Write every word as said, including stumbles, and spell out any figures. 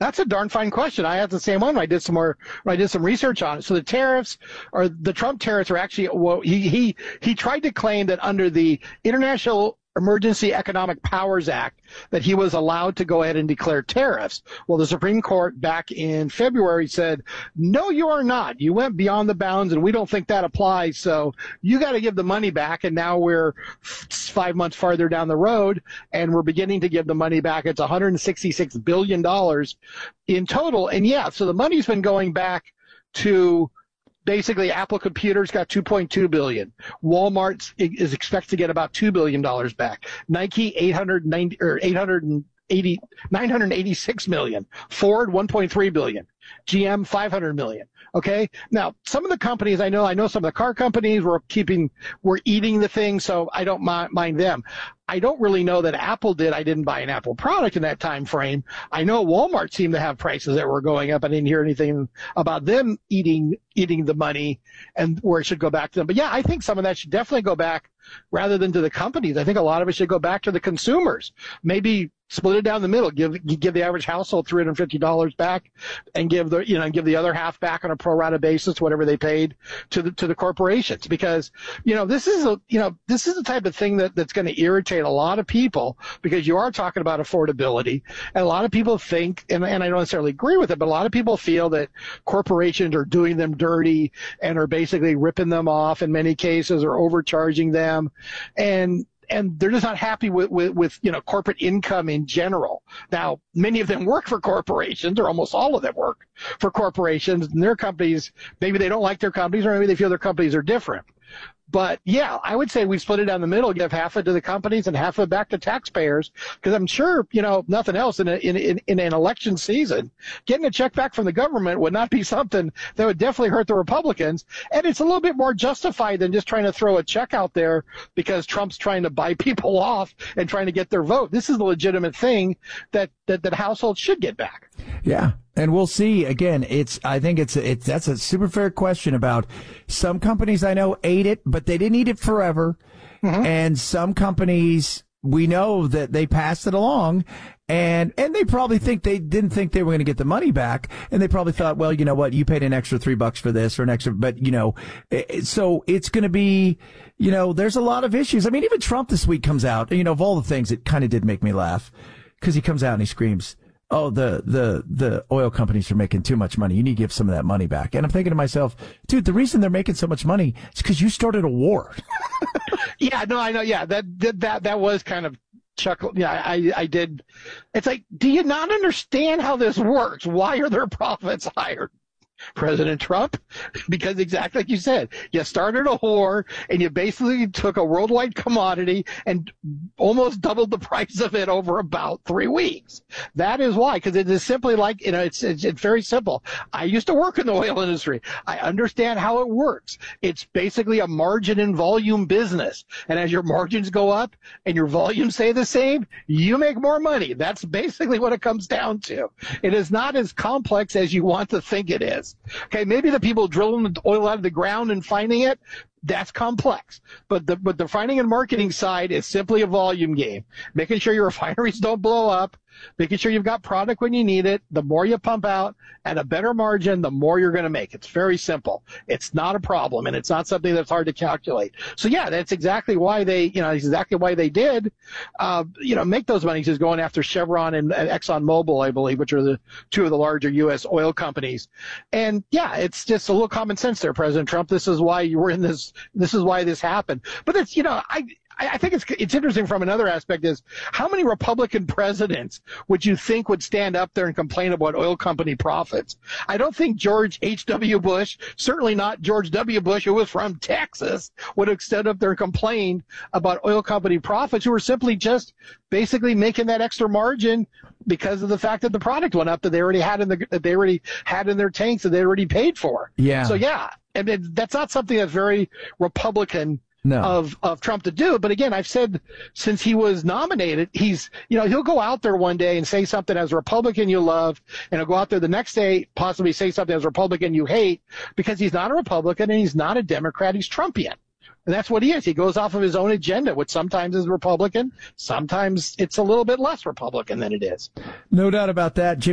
That's a darn fine question. I had the same one. I did some more. I did some research on it. So the tariffs, or the Trump tariffs, are actually. Well, he he he tried to claim that under the International Emergency Economic Powers Act that he was allowed to go ahead and declare tariffs. Well, the Supreme Court back in February said, no, you are not. You went beyond the bounds, and we don't think that applies. So you got to give the money back. And now we're five months farther down the road, and we're beginning to give the money back. It's one hundred sixty-six billion dollars in total. And yeah, so the money's been going back to basically Apple Computers got two point two billion dollars. Walmart is expected to get about two billion dollars back. Nike eight hundred ninety or eight hundred eighty nine hundred eighty-six million dollars. Ford one point three billion dollars. G M five hundred million dollars. Okay. Now, some of the companies I know, I know some of the car companies were keeping, were eating the thing, so I don't mind them. I don't really know that Apple did. I didn't buy an Apple product in that time frame. I know Walmart seemed to have prices that were going up. I didn't hear anything about them eating eating the money and where it should go back to them. But yeah, I think some of that should definitely go back rather than to the companies. I think a lot of it should go back to the consumers. Maybe split it down the middle. Give give the average household three hundred fifty dollars back, and give the you know give the other half back on a pro rata basis, whatever they paid to the to the corporations. Because you know this is a you know this is the type of thing that that's going to irritate a lot of people, because you are talking about affordability, and a lot of people think, and and I don't necessarily agree with it, but a lot of people feel that corporations are doing them dirty and are basically ripping them off in many cases, or overcharging them, and and they're just not happy with, with, with, you know, corporate income in general. Now, many of them work for corporations, or almost all of them work for corporations, and their companies, maybe they don't like their companies, or maybe they feel their companies are different. But yeah, I would say we split it down the middle, give half it to the companies and half of it back to taxpayers, because I'm sure, you know, nothing else in, a, in, in, in an election season, getting a check back from the government would not be something that would definitely hurt the Republicans. And it's a little bit more justified than just trying to throw a check out there because Trump's trying to buy people off and trying to get their vote. This is a legitimate thing that, that, that households should get back. Yeah. And we'll see. Again, it's, I think it's, it's, that's a super fair question about some companies I know ate it, but they didn't eat it forever. Mm-hmm. And some companies, we know that they passed it along, and, and they probably think they didn't think they were going to get the money back. And they probably thought, well, you know what? You paid an extra three bucks for this or an extra, but you know, so it's going to be, you know, there's a lot of issues. I mean, even Trump this week comes out, you know, of all the things, it kind of did make me laugh, because he comes out and he screams, oh, the, the, the oil companies are making too much money. You need to give some of that money back. And I'm thinking to myself, dude, the reason they're making so much money is because you started a war. Yeah, no, I know. Yeah, that, that, that was kind of chuckle. Yeah, I, I did. It's like, do you not understand how this works? Why are their profits higher? President Trump, because exactly like you said, you started a war and you basically took a worldwide commodity and almost doubled the price of it over about three weeks. That is why, because it is simply like, you know, it's, it's, it's very simple. I used to work in the oil industry. I understand how it works. It's basically a margin and volume business. And as your margins go up and your volumes stay the same, you make more money. That's basically what it comes down to. It is not as complex as you want to think it is. Okay, maybe the people drilling the oil out of the ground and finding it, that's complex. But the but the finding and marketing side is simply a volume game. Making sure your refineries don't blow up, making sure you've got product when you need it. The more you pump out at a better margin, the more you're going to make. It's very simple. It's not a problem, and it's not something that's hard to calculate. So yeah, that's exactly why they, you know, exactly why they did, uh, you know, make those monies, is going after Chevron and, and ExxonMobil, I believe, which are the two of the larger U S oil companies. And yeah, it's just a little common sense there, President Trump. This is why you were in this. This is why this happened. But it's, you know, I, I think it's, it's interesting from another aspect is how many Republican presidents would you think would stand up there and complain about oil company profits? I don't think George H W. Bush, certainly not George W. Bush, who was from Texas, would have stood up there and complained about oil company profits, who were simply just basically making that extra margin because of the fact that the product went up that they already had in the, that they already had in their tanks that they already paid for. Yeah. So yeah. And that's not something that's very Republican no. of, of Trump to do. But again, I've said since he was nominated, he's, you know, he'll go out there one day and say something as a Republican you love, and he'll go out there the next day, possibly say something as a Republican you hate, because he's not a Republican and he's not a Democrat. He's Trumpian. And that's what he is. He goes off of his own agenda, which sometimes is Republican. Sometimes it's a little bit less Republican than it is. No doubt about that. Jim